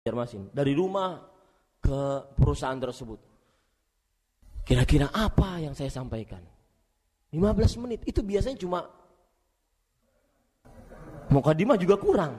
Banjarmasin, dari rumah ke perusahaan tersebut. Kira-kira apa yang saya sampaikan? 15 menit, itu biasanya cuma mukadimah juga kurang.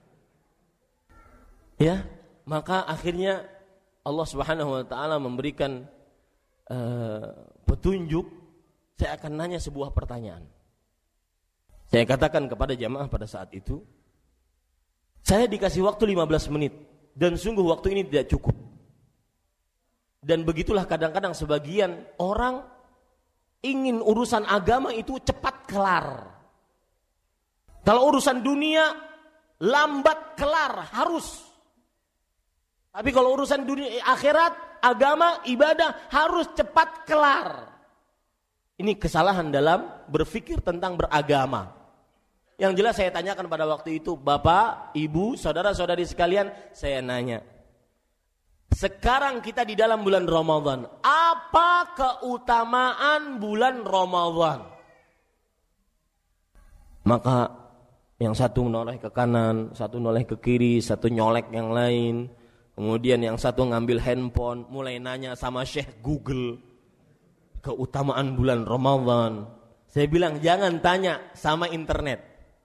Ya, maka akhirnya Allah Subhanahu wa taala memberikan petunjuk. Saya akan nanya sebuah pertanyaan. Saya katakan kepada jamaah pada saat itu, saya dikasih waktu 15 menit. Dan sungguh waktu ini tidak cukup. Dan begitulah kadang-kadang sebagian orang ingin urusan agama itu cepat kelar. Kalau urusan dunia lambat kelar, harus. Tapi kalau urusan dunia, akhirat, agama, ibadah harus cepat kelar. Ini kesalahan dalam berpikir tentang beragama. Yang jelas saya tanyakan pada waktu itu, Bapak, Ibu, saudara-saudari sekalian, saya nanya. Sekarang kita di dalam bulan Ramadan. Apa keutamaan bulan Ramadan? Maka yang satu menoleh ke kanan, satu menoleh ke kiri, satu nyolek yang lain. Kemudian yang satu ngambil handphone, mulai nanya sama Syekh Google. Keutamaan bulan Ramadan. Saya bilang jangan tanya sama internet.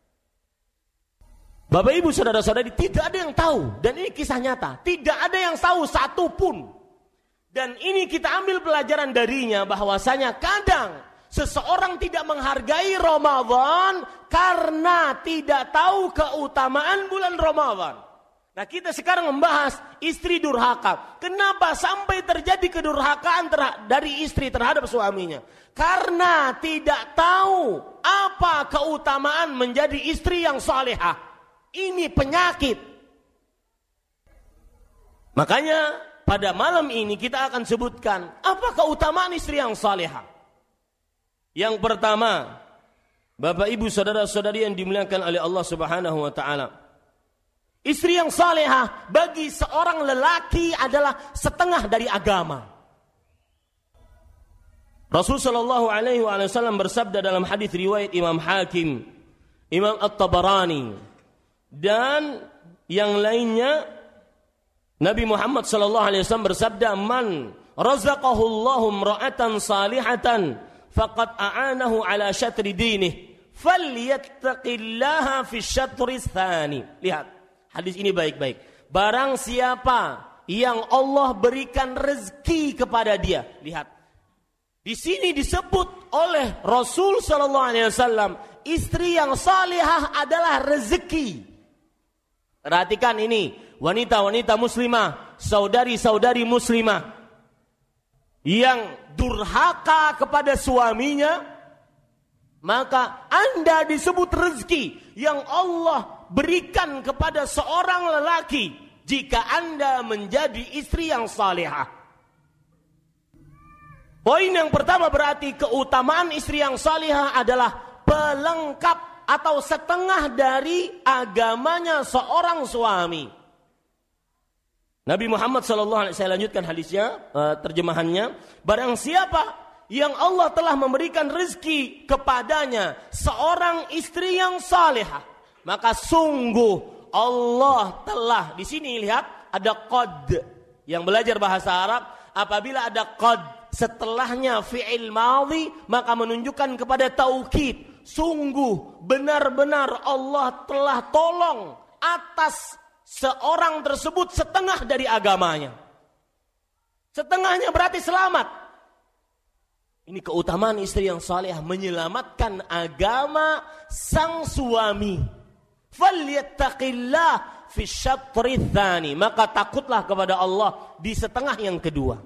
Bapak ibu saudara-saudari, tidak ada yang tahu. Dan ini kisah nyata. Tidak ada yang tahu satu pun. Dan ini kita ambil pelajaran darinya, bahwasanya kadang seseorang tidak menghargai Ramadan karena tidak tahu keutamaan bulan Ramadan. Nah, kita sekarang membahas istri durhaka. Kenapa sampai terjadi kedurhakaan dari istri terhadap suaminya? Karena tidak tahu apa keutamaan menjadi istri yang salehah. Ini penyakit. Makanya pada malam ini kita akan sebutkan apa keutamaan istri yang salehah. Yang pertama, Bapak Ibu saudara-saudari yang dimuliakan oleh Allah Subhanahu wa taala. Istri yang salehah bagi seorang lelaki adalah setengah dari agama. Rasul sallallahu alaihi wasallam bersabda dalam hadis riwayat Imam Hakim, Imam At-Tabarani, dan yang lainnya, Nabi Muhammad sallallahu alaihi wasallam bersabda, "Man razaqahu Allahu imra'atan salihatan faqad a'anahu ala syatri dinih, falyattaqillaha fi syatri tsani." Lihat, hadis ini baik-baik. Barang siapa yang Allah berikan rezeki kepada dia. Lihat. Di sini disebut oleh Rasul sallallahu alaihi wasallam, istri yang salihah adalah rezeki. Perhatikan ini, wanita-wanita muslimah, saudari-saudari muslimah yang durhaka kepada suaminya, maka Anda disebut rezeki yang Allah berikan kepada seorang lelaki jika Anda menjadi istri yang salihah. Poin yang pertama berarti keutamaan istri yang salihah adalah pelengkap atau setengah dari agamanya seorang suami. Nabi Muhammad SAW, saya lanjutkan hadisnya, terjemahannya. Barang siapa yang Allah telah memberikan rezeki kepadanya seorang istri yang salihah, maka sungguh Allah telah, di sini lihat ada qad. Yang belajar bahasa Arab, apabila ada qad setelahnya fi'il madhi, maka menunjukkan kepada taukid. Sungguh benar-benar Allah telah tolong atas seorang tersebut setengah dari agamanya. Setengahnya berarti selamat. Ini keutamaan istri yang saleh, menyelamatkan agama sang suami. Falyattaqillah fi syatri tsani, maka takutlah kepada Allah di setengah yang kedua.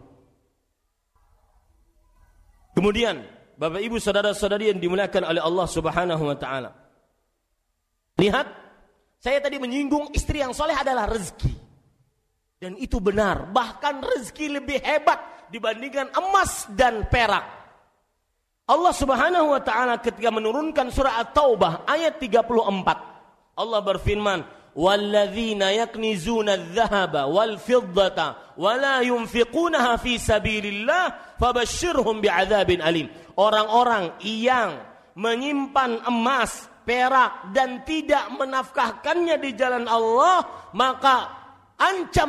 Kemudian Bapak Ibu saudara-saudari yang dimuliakan oleh Allah Subhanahu wa taala. Lihat, saya tadi menyinggung istri yang soleh adalah rezeki. Dan itu benar, bahkan rezeki lebih hebat dibandingkan emas dan perak. Allah Subhanahu wa taala ketika menurunkan surah At-Taubah ayat 34, Allah berfirman, "Walladzina yaknizuna adh-dhahaba wal fiddata wa la yunfiqunaha fi sabilillah fabashshirhum bi'adzabin alim." Orang-orang yang menyimpan emas, perak dan tidak menafkahkannya di jalan Allah, maka ancam